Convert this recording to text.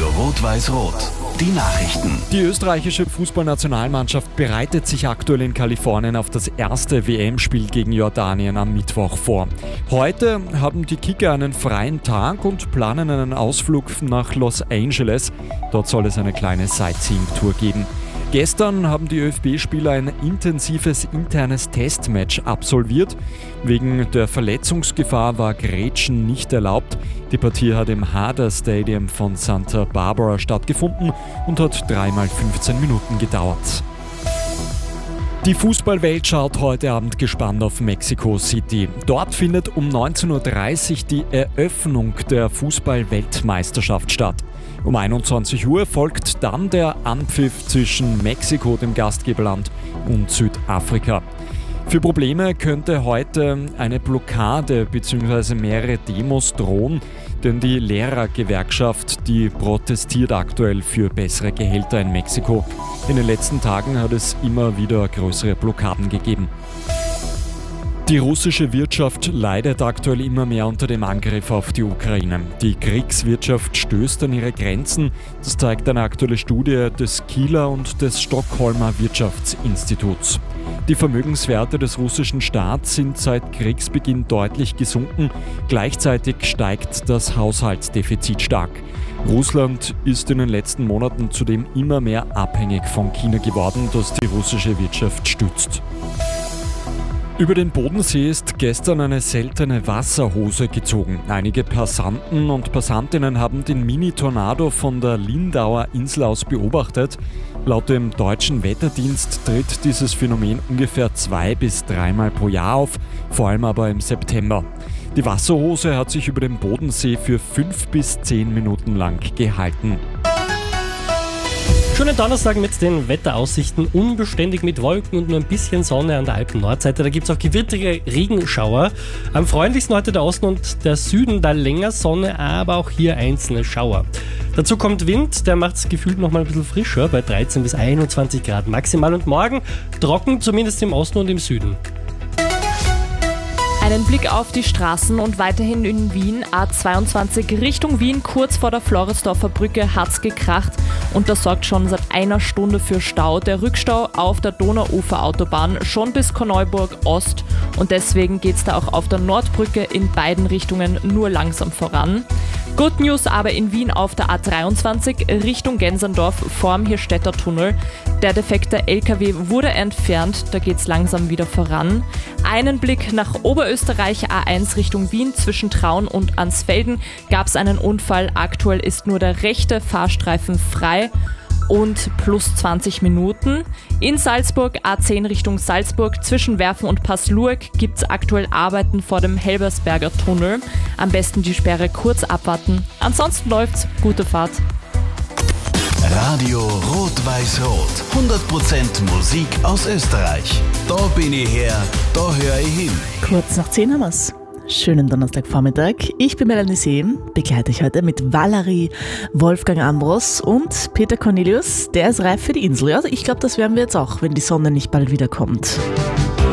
Radio Rot-Weiß-Rot. Die Nachrichten. Die österreichische Fußballnationalmannschaft bereitet sich aktuell in Kalifornien auf das erste WM-Spiel gegen Jordanien am Mittwoch vor. Heute haben die Kicker einen freien Tag und planen einen Ausflug nach Los Angeles. Dort soll es eine kleine Sightseeing-Tour geben. Gestern haben die ÖFB-Spieler ein intensives internes Testmatch absolviert. Wegen der Verletzungsgefahr war Grätschen nicht erlaubt. Die Partie hat im Hader Stadium von Santa Barbara stattgefunden und hat 3x15 Minuten gedauert. Die Fußballwelt schaut heute Abend gespannt auf Mexico City. Dort findet um 19.30 Uhr die Eröffnung der Fußball-Weltmeisterschaft statt. Um 21 Uhr folgt dann der Anpfiff zwischen Mexiko, dem Gastgeberland, und Südafrika. Für Probleme könnte heute eine Blockade bzw. mehrere Demos drohen, denn die Lehrergewerkschaft, die protestiert aktuell für bessere Gehälter in Mexiko. In den letzten Tagen hat es immer wieder größere Blockaden gegeben. Die russische Wirtschaft leidet aktuell immer mehr unter dem Angriff auf die Ukraine. Die Kriegswirtschaft stößt an ihre Grenzen. Das zeigt eine aktuelle Studie des Kieler und des Stockholmer Wirtschaftsinstituts. Die Vermögenswerte des russischen Staats sind seit Kriegsbeginn deutlich gesunken. Gleichzeitig steigt das Haushaltsdefizit stark. Russland ist in den letzten Monaten zudem immer mehr abhängig von China geworden, das die russische Wirtschaft stützt. Über den Bodensee ist gestern eine seltene Wasserhose gezogen. Einige Passanten und Passantinnen haben den Mini-Tornado von der Lindauer Insel aus beobachtet. Laut dem deutschen Wetterdienst tritt dieses Phänomen ungefähr 2- bis 3-mal pro Jahr auf, vor allem aber im September. Die Wasserhose hat sich über dem Bodensee für 5 bis 10 Minuten lang gehalten. Schönen Donnerstag mit den Wetteraussichten, unbeständig mit Wolken und nur ein bisschen Sonne an der Alpen-Nordseite. Da gibt es auch gewittrige Regenschauer. Am freundlichsten heute der Osten und der Süden, da länger Sonne, aber auch hier einzelne Schauer. Dazu kommt Wind, der macht es gefühlt noch mal ein bisschen frischer, bei 13 bis 21 Grad maximal. Und morgen trocken, zumindest im Osten und im Süden. Einen Blick auf die Straßen und weiterhin in Wien, A22 Richtung Wien, kurz vor der Floridsdorfer Brücke hat's gekracht und das sorgt schon seit einer Stunde für Stau. Der Rückstau auf der Donauuferautobahn schon bis Korneuburg Ost und deswegen geht's da auch auf der Nordbrücke in beiden Richtungen nur langsam voran. Good News aber in Wien auf der A23 Richtung Gensendorf vorm Hirstetter Tunnel. Der defekte LKW wurde entfernt, da geht's langsam wieder voran. Einen Blick nach Oberösterreich, A1 Richtung Wien zwischen Traun und Ansfelden gab's einen Unfall. Aktuell ist nur der rechte Fahrstreifen frei und plus 20 Minuten. In Salzburg, A10 Richtung Salzburg, zwischen Werfen und Passlurg gibt's aktuell Arbeiten vor dem Helbersberger Tunnel. Am besten die Sperre kurz abwarten. Ansonsten läuft's. Gute Fahrt. Radio Rot-Weiß-Rot. 100% Musik aus Österreich. Da bin ich her, da höre ich hin. Kurz nach 10 haben wir's. Schönen Donnerstagvormittag. Ich bin Melanie Sehm, begleite ich heute mit Valerie, Wolfgang Ambros und Peter Cornelius. Der ist reif für die Insel. Ja, ich glaube, das werden wir jetzt auch, wenn die Sonne nicht bald wiederkommt.